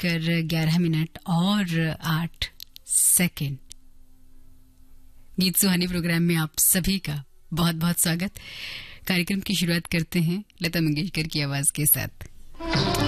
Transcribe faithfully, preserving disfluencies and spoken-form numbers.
बजकर ग्यारह मिनट और आठ सेकंड। गीत सुहानी प्रोग्राम में आप सभी का बहुत बहुत स्वागत। कार्यक्रम की शुरुआत करते हैं लता मंगेशकर की आवाज के साथ।